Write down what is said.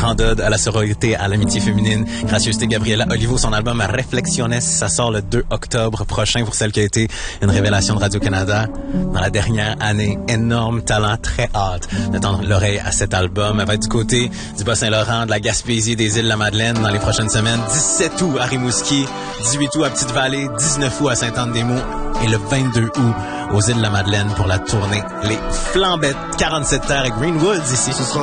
grande ode à la sororité, à l'amitié féminine. Gracieuseté Gabriela Olivo, son album Reflexiones, ça sort le 2 octobre prochain pour celle qui a été une révélation de Radio-Canada dans la dernière année. Énorme talent, très hâte de tendre l'oreille à cet album. Elle va être du côté du Bas-Saint-Laurent, de la Gaspésie, des Îles-de-la-Madeleine dans les prochaines semaines. 17 août à Rimouski, 18 août à Petite-Vallée, 19 août à Sainte-Anne-des-Monts et le 22 août aux Îles-de-la-Madeleine pour la tournée Les Flambettes, 47 terres et Greenwoods ici. Ce sera